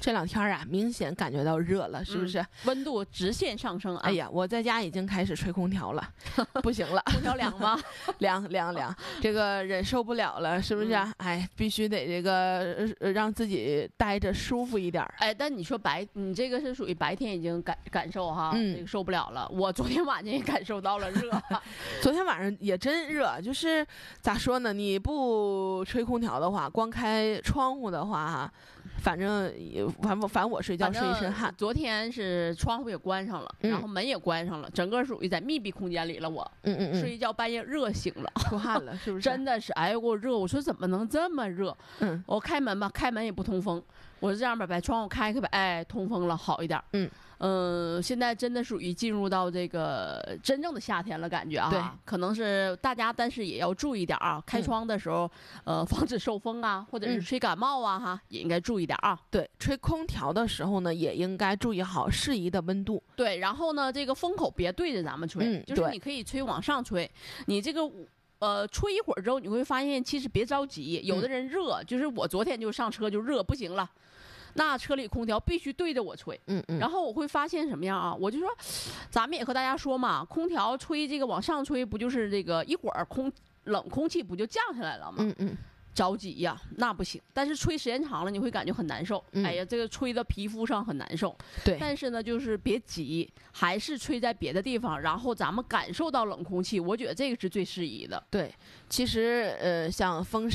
这2天啊，明显感觉到热了，是不是？ 温度直线上升啊！ 哎呀，我在家已经开始吹空调了，不行了， 空调凉吗？ 凉，这个忍受不了了，是不是？哎，必须得这个让自己待着舒服一点。 哎，但你说你这个是属于白天已经感受哈，这个受不了了。我昨天晚上也感受到了热， 昨天晚上也真热，就是咋说呢？你不吹空调的话，光开窗户的话哈，反正我睡觉是一身汗。 昨天是窗户也关上了，然后门也关上了，整个属于在密闭空间里了。我睡一觉半夜热醒了， 出汗了，是不是？ 真的是，哎呦给我热！我说怎么能这么热？我开门吧，开门也不通风。我是这样吧，把窗户开开吧，哎，通风了，好一点。现在真的属于进入到这个真正的夏天了，感觉啊。 对， 可能是大家，但是也要注意点啊。开窗的时候，防止受风啊，或者是吹感冒啊，哈，也应该注意点啊。 对，吹空调的时候呢，也应该注意好适宜的温度。 对，然后呢，这个风口别对着咱们吹，就是你可以吹往上吹，你这个。吹一会儿之后，你会发现其实别着急。有的人热，就是我昨天就上车就热不行了，那车里空调必须对着我吹。然后我会发现什么样啊？我就说，咱们也和大家说嘛，空调吹这个往上吹，不就是这个一会儿冷空气不就降下来了吗？着急呀，那不行。但是吹时间长了，你会感觉很难受。哎呀，这个吹到皮肤上很难受。 对。 但是呢，就是别急，还是吹在别的地方，然后咱们感受到冷空气，我觉得这个是最适宜的。 对，其实像风。